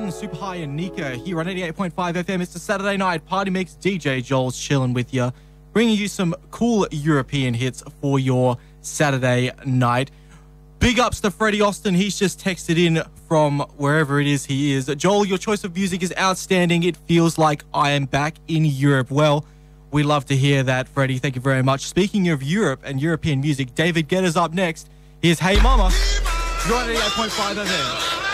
Austin, Super High and Nika here on 88.5 FM. It's a Saturday night party mix. DJ Joel's chilling with you, bringing you some cool European hits for your Saturday night. Big ups to Freddie Austin. He's just texted in from wherever it is he is. Joel, your choice of music is outstanding. It feels like I am back in Europe. Well, we love to hear that, Freddie. Thank you very much. Speaking of Europe and European music, David Guetta's up next. Here's Hey Mama. You're on 88.5 FM.